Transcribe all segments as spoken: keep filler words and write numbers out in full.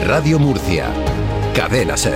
Radio Murcia. Cadena SER.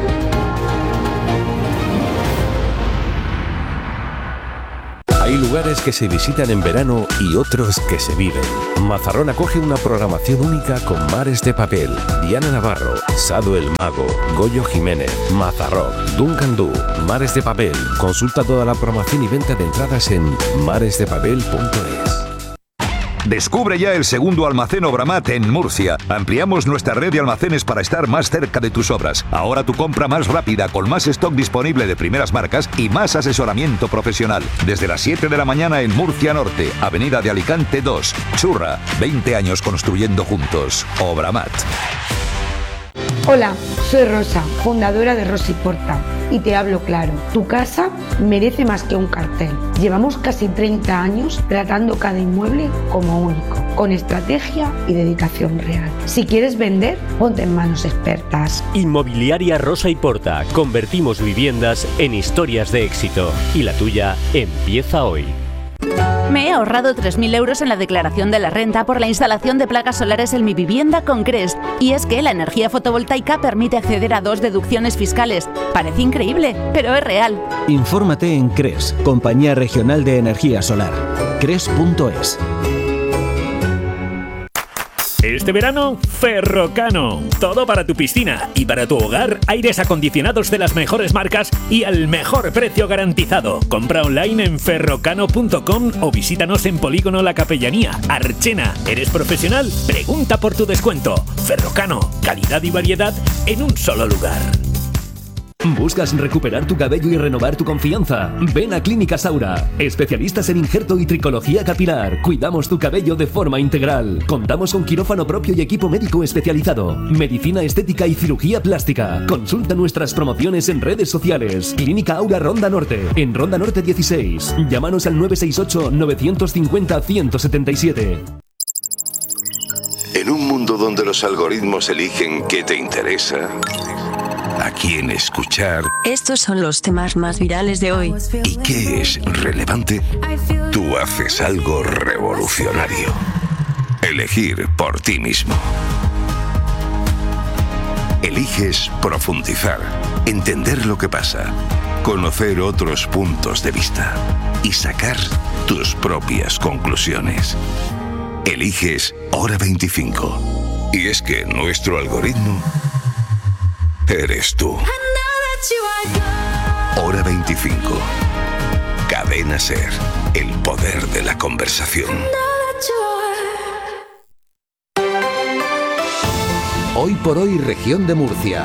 Hay lugares que se visitan en verano y otros que se viven. Mazarrón acoge una programación única con Mares de Papel, Diana Navarro, Sado el Mago, Goyo Jiménez, Mazarrón, Duncan Du, Mares de Papel. Consulta toda la programación y venta de entradas en mares de papel punto es. Descubre ya el segundo almacén Obramat en Murcia. Ampliamos nuestra red de almacenes para estar más cerca de tus obras. Ahora tu compra más rápida, con más stock disponible de primeras marcas y más asesoramiento profesional. Desde las siete de la mañana en Murcia Norte, Avenida de Alicante dos. Churra, veinte años construyendo juntos. Obramat. Hola, soy Rosa, fundadora de Rosa y Porta, y te hablo claro. Tu casa merece más que un cartel. Llevamos casi treinta años tratando cada inmueble como único, con estrategia y dedicación real. Si quieres vender, ponte en manos expertas. Inmobiliaria Rosa y Porta. Convertimos viviendas en historias de éxito. Y la tuya empieza hoy. Me he ahorrado tres mil euros en la declaración de la renta por la instalación de placas solares en mi vivienda con Cres. Y es que la energía fotovoltaica permite acceder a dos deducciones fiscales. Parece increíble, pero es real. Infórmate en Cres, Compañía Regional de Energía Solar. Cres punto es. Este verano, Ferrocano. Todo para tu piscina y para tu hogar, aires acondicionados de las mejores marcas y al mejor precio garantizado. Compra online en ferrocano punto com o visítanos en Polígono La Capellanía, Archena. ¿Eres profesional? Pregunta por tu descuento. Ferrocano, calidad y variedad en un solo lugar. ¿Buscas recuperar tu cabello y renovar tu confianza? Ven a Clínica Saura, especialistas en injerto y tricología capilar. Cuidamos tu cabello de forma integral. Contamos con quirófano propio y equipo médico especializado, medicina estética y cirugía plástica. Consulta nuestras promociones en redes sociales. Clínica Aura Ronda Norte, en Ronda Norte dieciséis. Llámanos al nueve seis ocho, nueve cinco cero, uno siete siete. En un mundo donde los algoritmos eligen qué te interesa, a quién escuchar. Estos son los temas más virales de hoy. ¿Y qué es relevante? Tú haces algo revolucionario. Elegir por ti mismo. Eliges profundizar, entender lo que pasa, conocer otros puntos de vista y sacar tus propias conclusiones. Eliges Hora veinticinco. Y es que nuestro algoritmo eres tú. Hora veinticinco. Cadena SER. El poder de la conversación. Hoy por hoy, región de Murcia.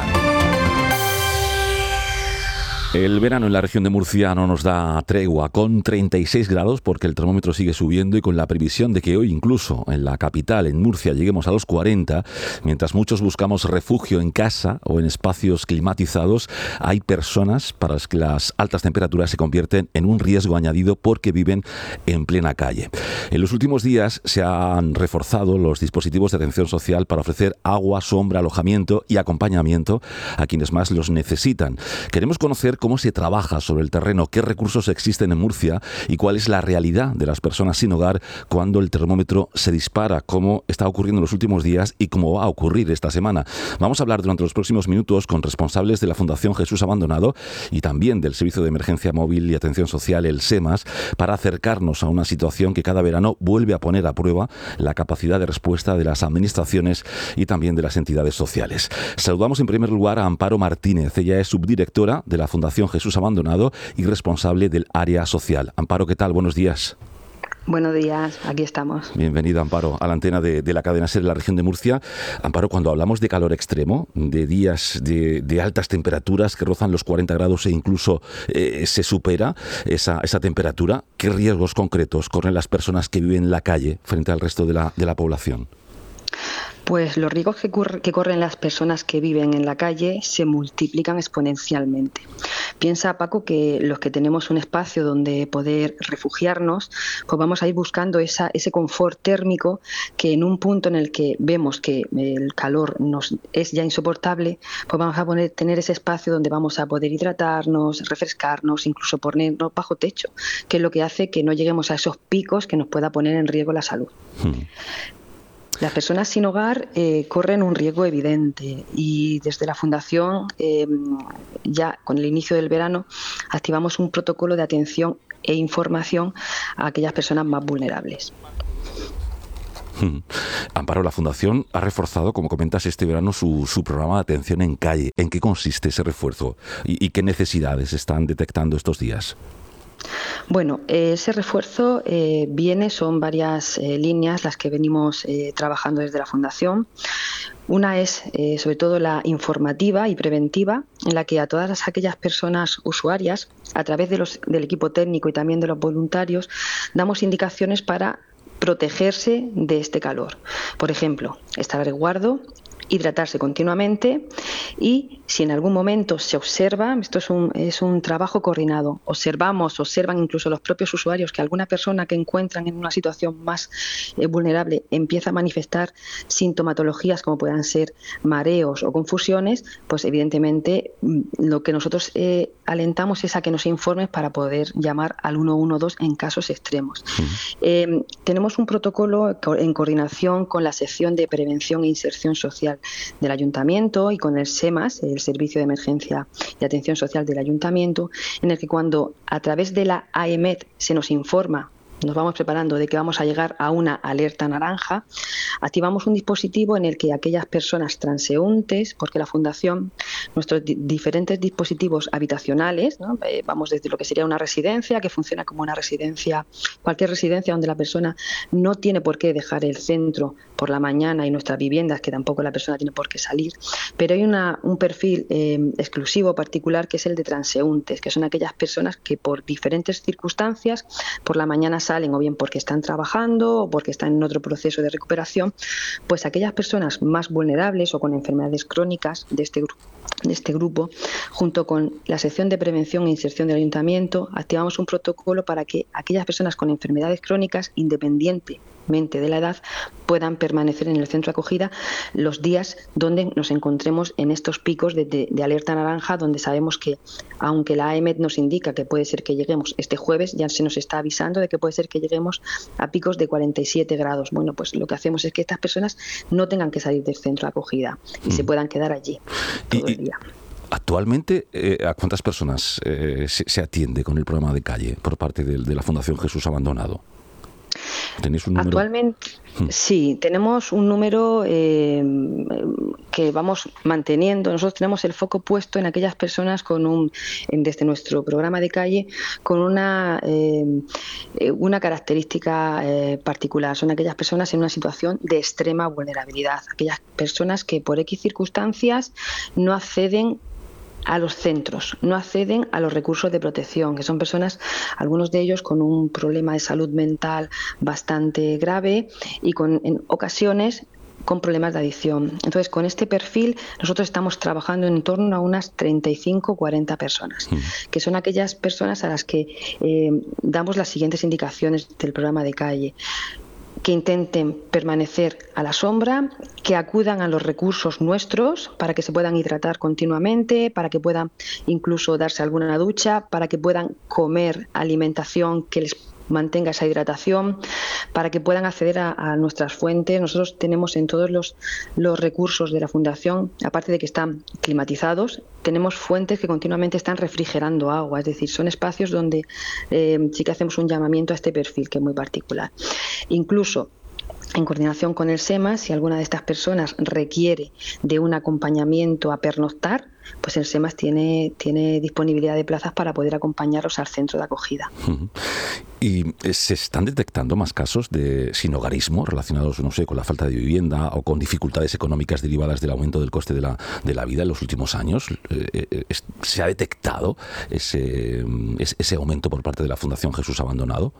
El verano en la región de Murcia no nos da tregua, con treinta y seis grados porque el termómetro sigue subiendo y con la previsión de que hoy incluso en la capital, en Murcia, lleguemos a los cuarenta, mientras muchos buscamos refugio en casa o en espacios climatizados, hay personas para las que las altas temperaturas se convierten en un riesgo añadido porque viven en plena calle. En los últimos días se han reforzado los dispositivos de atención social para ofrecer agua, sombra, alojamiento y acompañamiento a quienes más los necesitan. Queremos conocer cómo se trabaja sobre el terreno, qué recursos existen en Murcia y cuál es la realidad de las personas sin hogar cuando el termómetro se dispara, como está ocurriendo en los últimos días y cómo va a ocurrir esta semana. Vamos a hablar durante los próximos minutos con responsables de la Fundación Jesús Abandonado y también del Servicio de Emergencia Móvil y Atención Social, el SEMAS, para acercarnos a una situación que cada verano vuelve a poner a prueba la capacidad de respuesta de las administraciones y también de las entidades sociales. Saludamos en primer lugar a Amparo Martínez. Ella es subdirectora de la Fundación Jesús Abandonado y responsable del área social. Amparo, ¿qué tal? Buenos días. Buenos días, aquí estamos. Bienvenida, Amparo, a la antena de, de la cadena SER en la región de Murcia. Amparo, cuando hablamos de calor extremo, de días de, de altas temperaturas que rozan los cuarenta grados e incluso eh, se supera esa, esa temperatura, ¿qué riesgos concretos corren las personas que viven en la calle frente al resto de la, de la población? Pues los riesgos que, cur- que corren las personas que viven en la calle se multiplican exponencialmente. Piensa, Paco, que los que tenemos un espacio donde poder refugiarnos, pues vamos a ir buscando esa, ese confort térmico que en un punto en el que vemos que el calor nos es ya insoportable, pues vamos a poner, tener ese espacio donde vamos a poder hidratarnos, refrescarnos, incluso ponernos bajo techo, que es lo que hace que no lleguemos a esos picos que nos pueda poner en riesgo la salud. Hmm. Las personas sin hogar eh, corren un riesgo evidente y desde la Fundación, eh, ya con el inicio del verano, activamos un protocolo de atención e información a aquellas personas más vulnerables. Amparo, la Fundación ha reforzado, como comentas, este verano su, su programa de atención en calle. ¿En qué consiste ese refuerzo y, y qué necesidades están detectando estos días? Bueno, ese refuerzo eh, viene, son varias eh, líneas las que venimos eh, trabajando desde la Fundación. Una es eh, sobre todo la informativa y preventiva, en la que a todas aquellas personas usuarias, a través de los, del equipo técnico y también de los voluntarios, damos indicaciones para protegerse de este calor. Por ejemplo, estar a resguardo, hidratarse continuamente y si en algún momento se observa, esto es un, es un trabajo coordinado, observamos, observan incluso los propios usuarios que alguna persona que encuentran en una situación más eh, vulnerable empieza a manifestar sintomatologías como puedan ser mareos o confusiones, pues evidentemente lo que nosotros eh, alentamos es a que nos informen para poder llamar al uno uno dos en casos extremos. Uh-huh. Eh, tenemos un protocolo en coordinación con la sección de prevención e inserción social del Ayuntamiento y con el SEMAS, el Servicio de Emergencia y Atención Social del Ayuntamiento, en el que cuando a través de la A E M E T se nos informa, nos vamos preparando de que vamos a llegar a una alerta naranja, activamos un dispositivo en el que aquellas personas transeúntes, porque la Fundación, nuestros di- diferentes dispositivos habitacionales, ¿no? eh, vamos desde lo que sería una residencia, que funciona como una residencia, cualquier residencia donde la persona no tiene por qué dejar el centro por la mañana y nuestras viviendas, que tampoco la persona tiene por qué salir, pero hay una, un perfil eh, exclusivo, particular, que es el de transeúntes, que son aquellas personas que por diferentes circunstancias por la mañana salen o bien porque están trabajando o porque están en otro proceso de recuperación, pues aquellas personas más vulnerables o con enfermedades crónicas de este grupo, de este grupo, junto con la sección de prevención e inserción del Ayuntamiento, activamos un protocolo para que aquellas personas con enfermedades crónicas, independientemente de la edad, puedan permanecer en el centro de acogida los días donde nos encontremos en estos picos de, de, de alerta naranja, donde sabemos que, aunque la A E M E T nos indica que puede ser que lleguemos este jueves, ya se nos está avisando de que puede ser que lleguemos a picos de cuarenta y siete grados. Bueno, pues lo que hacemos es que estas personas no tengan que salir del centro de acogida y mm. se puedan quedar allí todo y, el día. Actualmente, eh, ¿a cuántas personas eh, se, se atiende con el programa de calle por parte de, de la Fundación Jesús Abandonado? ¿Tenéis un número? Actualmente, hmm. sí, tenemos un número eh, que vamos manteniendo. Nosotros tenemos el foco puesto en aquellas personas con un, en, desde nuestro programa de calle, con una, eh, una característica eh, particular. Son aquellas personas en una situación de extrema vulnerabilidad, aquellas personas que por X circunstancias no acceden a los centros, no acceden a los recursos de protección, que son personas, algunos de ellos con un problema de salud mental bastante grave y con, en ocasiones, con problemas de adicción. Entonces, con este perfil, nosotros estamos trabajando en torno a unas treinta y cinco a cuarenta personas, mm. que son aquellas personas a las que eh, damos las siguientes indicaciones del programa de calle: que intenten permanecer a la sombra, que acudan a los recursos nuestros para que se puedan hidratar continuamente, para que puedan incluso darse alguna ducha, para que puedan comer alimentación que les mantenga esa hidratación, para que puedan acceder a, a nuestras fuentes. Nosotros tenemos en todos los, los recursos de la Fundación, aparte de que están climatizados, tenemos fuentes que continuamente están refrigerando agua, es decir, son espacios donde eh, sí que hacemos un llamamiento a este perfil, que es muy particular. Incluso en coordinación con el SEMAS, si alguna de estas personas requiere de un acompañamiento a pernoctar, pues el SEMAS tiene, tiene disponibilidad de plazas para poder acompañarlos al centro de acogida. Uh-huh. ¿Y se están detectando más casos de sinhogarismo relacionados, no sé, con la falta de vivienda o con dificultades económicas derivadas del aumento del coste de la, de la vida en los últimos años? Eh, ¿Se ha detectado ese, ese aumento por parte de la Fundación Jesús Abandonado?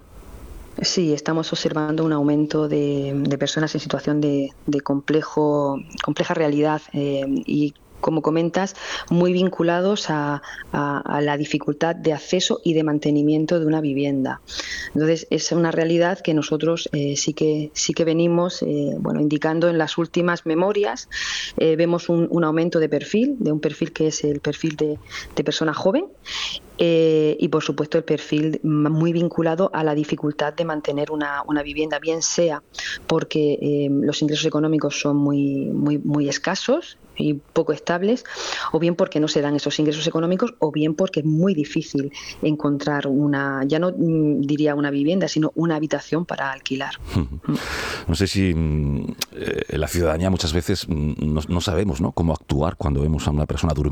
Sí, estamos observando un aumento de, de personas en situación de, de complejo, compleja realidad eh, y como comentas, muy vinculados a, a, a la dificultad de acceso y de mantenimiento de una vivienda. Entonces, es una realidad que nosotros eh, sí que sí que venimos eh, bueno, indicando en las últimas memorias. Eh, vemos un, un aumento de perfil, de un perfil que es el perfil de, de persona joven, eh, y por supuesto el perfil muy vinculado a la dificultad de mantener una, una vivienda, bien sea porque eh, los ingresos económicos son muy, muy, muy escasos y poco estables, o bien porque no se dan esos ingresos económicos, o bien porque es muy difícil encontrar una, ya no diría una vivienda, sino una habitación para alquilar. No sé si eh, la ciudadanía muchas veces no, no sabemos, ¿no?, cómo actuar cuando vemos a una persona durmiendo